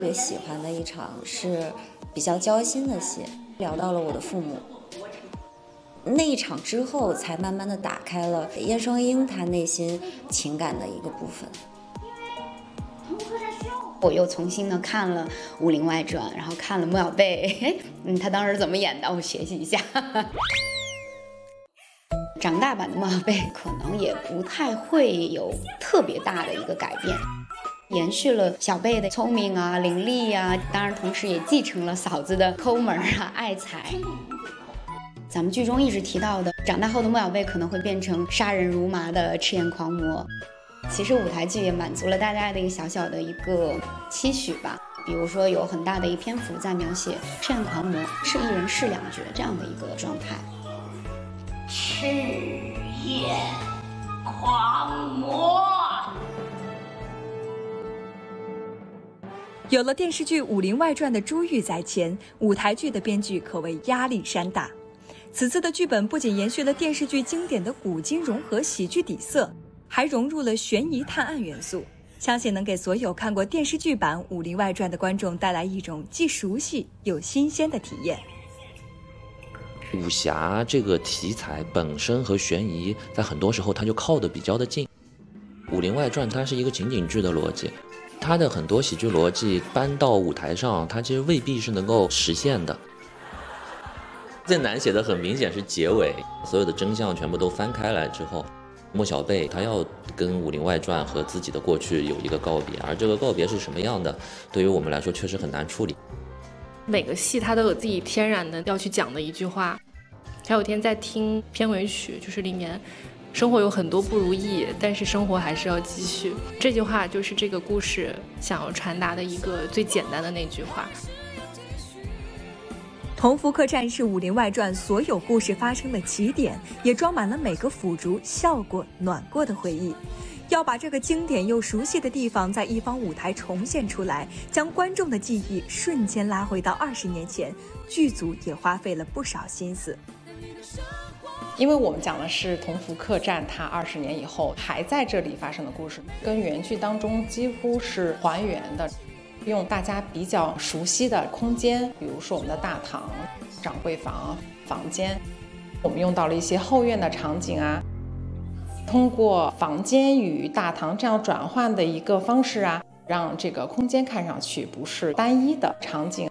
特别喜欢的一场是比较交心的戏，聊到了我的父母。那一场之后，才慢慢的打开了叶双鹰他内心情感的一个部分。 我又重新的看了《武林外传》，然后看了莫小贝，他当时怎么演的，我学习一下。长大版的莫小贝可能也不太会有特别大的一个改变，延续了小贝的聪明啊、伶俐啊，当然同时也继承了嫂子的抠门啊、爱财。咱们剧中一直提到的，长大后的莫小贝可能会变成杀人如麻的赤焰狂魔。其实舞台剧也满足了大家的一个小小的一个期许吧，比如说有很大的一篇幅在描写赤焰狂魔是一人饰两角这样的一个状态。 赤焰狂魔。 有了电视剧《武林外传》的珠玉在前，舞台剧的编剧可谓压力山大。此次的剧本不仅延续了电视剧经典的古今融合喜剧底色，还融入了悬疑探案元素，相信能给所有看过电视剧版《武林外传》的观众带来一种既熟悉又新鲜的体验。 武侠这个题材本身和悬疑在很多时候它就靠得比较的近，《武林外传》它是一个情景剧的逻辑，它的很多喜剧逻辑搬到舞台上，它其实未必是能够实现的。最难写的很明显是结尾，所有的真相全部都翻开来之后，莫小贝他要跟《武林外传》和自己的过去有一个告别，而这个告别是什么样的，对于我们来说确实很难处理。 每个戏它都有自己天然的要去讲的一句话。前有天在听片尾曲，就是里面生活有很多不如意，但是生活还是要继续，这句话就是这个故事想要传达的一个最简单的那句话。 同福客栈是《武林外传》所有故事发生的起点，也装满了每个腐竹笑过暖过的回忆。要把这个经典又熟悉的地方在一方舞台重现出来，将观众的记忆瞬间拉回到20年前，剧组也花费了不少心思。 因为我们讲的是同福客栈它20年以后还在这里发生的故事，跟原剧当中几乎是还原的，用大家比较熟悉的空间，比如说我们的大堂、掌柜房、房间，我们用到了一些后院的场景啊，通过房间与大堂这样转换的一个方式啊，让这个空间看上去不是单一的场景。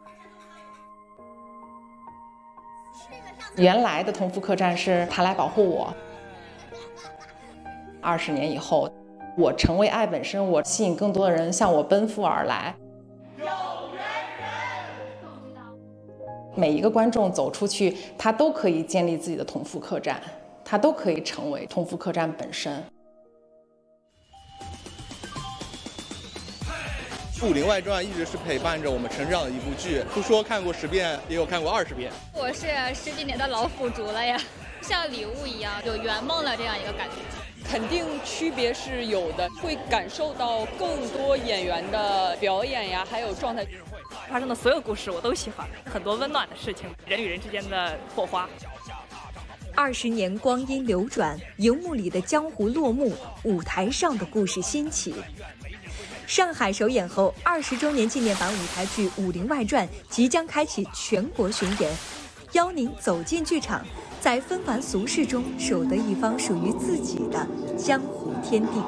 原来的同福客栈是他来保护我，20年以后我成为爱本身，我吸引更多的人向我奔赴而来。每一个观众走出去，他都可以建立自己的同福客栈，他都可以成为同福客栈本身。 《武林外传》一直是陪伴着我们成长的一部剧，不说看过10遍，也有看过20遍。 我是10几年的老腐竹了呀，像礼物一样，有圆梦了这样一个感觉。 肯定区别是有的，会感受到更多演员的表演呀，还有状态。 发生的所有故事我都喜欢，很多温暖的事情，人与人之间的火花。 20年光阴流转，荧幕里的江湖落幕，舞台上的故事兴起。上海首演后20周年纪念版舞台剧《武林外传》即将开启全国巡演，邀您走进剧场，在纷繁俗世中守得一方属于自己的江湖天地。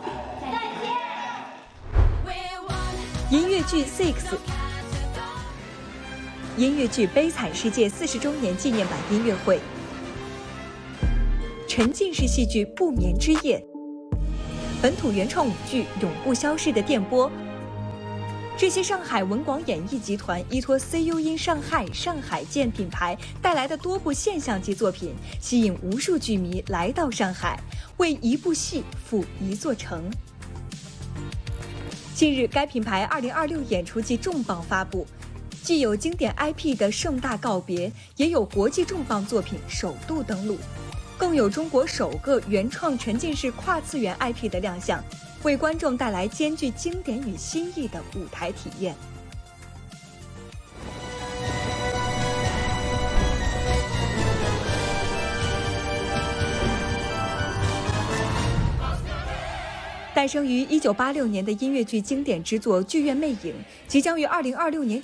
音乐剧 Six， 音乐剧《悲惨世界》40周年纪念版音乐会，沉浸式戏剧《不眠之夜》，本土原创舞剧《永不消逝的电波》。这些上海文广演艺集团依托 CU in 上海、上海见品牌带来的多部现象级作品，吸引无数剧迷来到上海，为一部戏赴一座城。近日，该品牌2026演出季重磅发布，既有经典 IP 的盛大告别，也有国际重磅作品首度登陆，更有中国首个原创沉浸式跨次元 IP 的亮相，为观众带来兼具经典与新意的舞台体验。 诞生于1986年的音乐剧经典之作《剧院魅影》，即将于2026年